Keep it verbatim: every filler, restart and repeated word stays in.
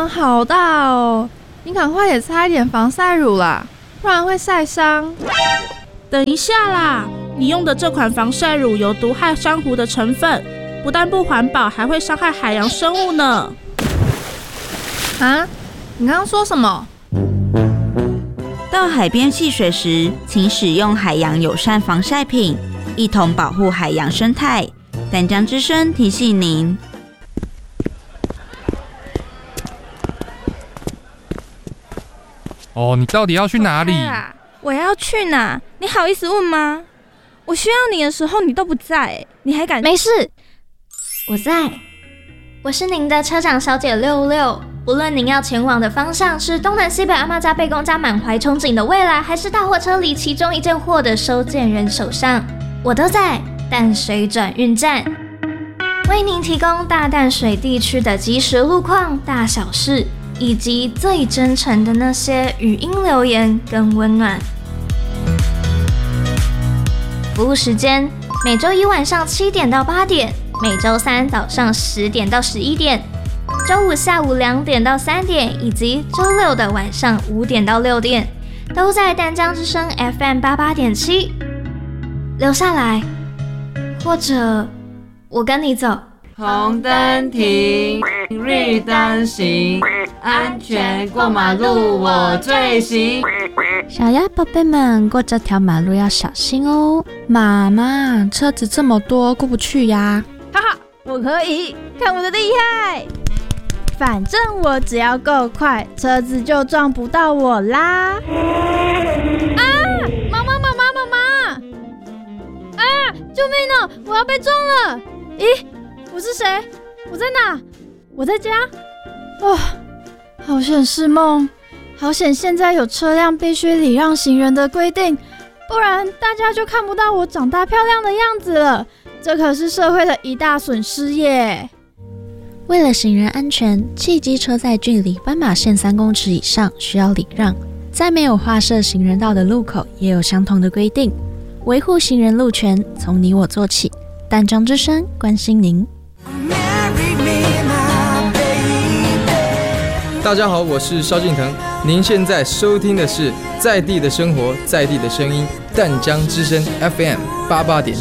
阳好大哦，你赶快也擦一点防晒乳啦，不然会晒伤。 等一下啦，你用的这款防晒乳有毒害珊瑚的成分，不但不环保，还会伤害海洋生物呢。 啊？你刚刚说什么？ 到海边戏水时，请使用海洋友善防晒品，一同保护海洋生态。淡江之声提醒您。 哦，你到底要去哪里？ 我要去哪？你好意思问吗？我需要你的时候你都不在，你还敢？ 没事，我在。我是您的车长小姐六六。无论您要前往的方向是东南西北阿嬷家、贝公家满怀憧憬的未来，还是大货车里其中一件货的收件人手上，我都在淡水转运站，为您提供大淡水地区的即时路况、大小事，以及最真诚的那些语音留言跟温暖。服务时间：每周一晚上七点到八点，每周三早上十点到十一点。周五下午两点到三点，以及周六的晚上五点到六点，都在淡江之声 F M 八八点七。留下来，或者我跟你走。 红灯停，绿灯行，安全过马路我最行。 小鸭宝贝们，过这条马路要小心哦。妈妈，车子这么多，过不去呀。 哈哈，我可以，看我的厉害！反正我只要够快，车子就撞不到我啦！啊！妈妈，妈妈，妈妈！啊！救命哦！我要被撞了！咦，我是谁？我在哪？我在家。哦，好险是梦，好险现在有车辆必须礼让行人的规定，不然大家就看不到我长大漂亮的样子了。这可是社会的一大损失耶！ 为了行人安全，汽机车在距离斑马线三公尺以上需要礼让，在没有划设行人道的路口也有相同的规定。维护行人路权，从你我做起。淡江之声关心您。 大家好，我是萧敬腾，您现在收听的是在地的生活，在地的声音，淡江之声 F M 八八点